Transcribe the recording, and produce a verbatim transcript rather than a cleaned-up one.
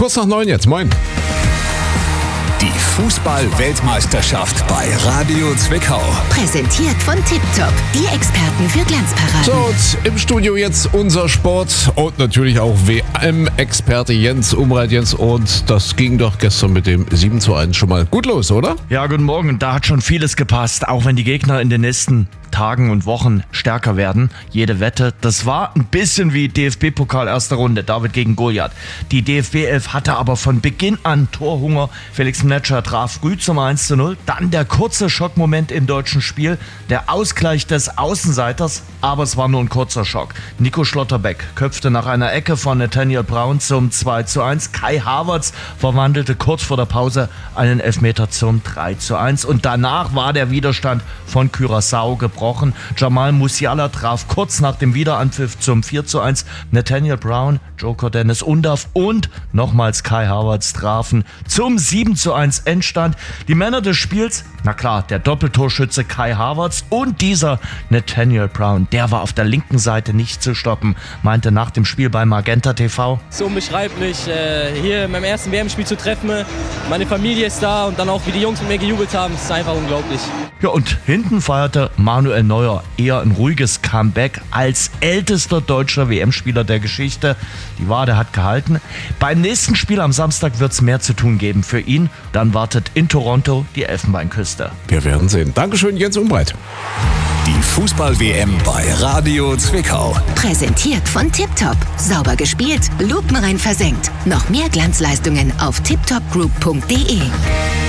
Kurz nach neun jetzt, moin. Die Fußball-Weltmeisterschaft bei Radio Zwickau. Präsentiert von Tiptop, die Experten für Glanzparaden. So, und im Studio jetzt unser Sport und natürlich auch W M-Experte Jens Umbreit. Jens, und das ging doch gestern mit dem sieben zu eins schon mal gut los, oder? Ja, guten Morgen. Da hat schon vieles gepasst, auch wenn die Gegner in den nächsten Tagen und Wochen stärker werden. Jede Wette, das war ein bisschen wie D F B-Pokal erste Runde, David gegen Goliath. Die D F B elf hatte aber von Beginn an Torhunger. Felix Mletscher traf früh zum eins zu null. Dann der kurze Schockmoment im deutschen Spiel, der Ausgleich des Außenseiters, aber es war nur ein kurzer Schock. Nico Schlotterbeck köpfte nach einer Ecke von Nathaniel Brown zum zwei zu eins. Kai Havertz verwandelte kurz vor der Pause einen Elfmeter zum drei zu eins. Und danach war der Widerstand von Curaçao gebrochen. Jamal Musiala traf kurz nach dem Wiederanpfiff zum vier zu eins. Nathaniel Brown, Joker Dennis Undav und nochmals Kai Havertz trafen zum sieben zu eins Endstand. Die Männer des Spiels, na klar, der Doppeltorschütze Kai Havertz und dieser Nathaniel Brown, der war auf der linken Seite nicht zu stoppen, meinte nach dem Spiel bei Magenta T V. Es ist unbeschreiblich, hier in meinem ersten W M-Spiel zu treffen. Meine Familie ist da und dann auch, wie die Jungs mit mir gejubelt haben, ist einfach unglaublich. Ja, und hinten feierte Manuel Neuer eher ein ruhiges Comeback als ältester deutscher W M-Spieler der Geschichte. Die Wade hat gehalten. Beim nächsten Spiel am Samstag wird es mehr zu tun geben für ihn. Dann wartet in Toronto die Elfenbeinküste. Wir werden sehen. Dankeschön, Jens Umbreit. Die Fußball-W M bei Radio Zwickau. Präsentiert von Tiptop. Sauber gespielt, lupenrein versenkt. Noch mehr Glanzleistungen auf tiptopgroup punkt de.